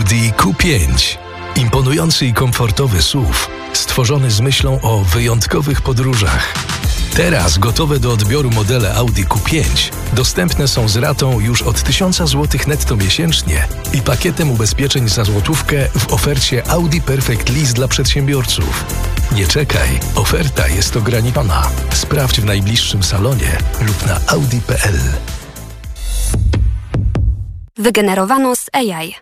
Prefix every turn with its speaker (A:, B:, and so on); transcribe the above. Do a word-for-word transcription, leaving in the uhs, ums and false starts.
A: Audi Q pięć. Imponujący i komfortowy S U V, stworzony z myślą o wyjątkowych podróżach. Teraz gotowe do odbioru modele Audi Q pięć dostępne są z ratą już od tysiąc złotych netto miesięcznie i pakietem ubezpieczeń za złotówkę w ofercie Audi Perfect Lease dla przedsiębiorców. Nie czekaj, oferta jest ograniczona. Sprawdź w najbliższym salonie lub na audi kropka p l.
B: Wygenerowano z A I.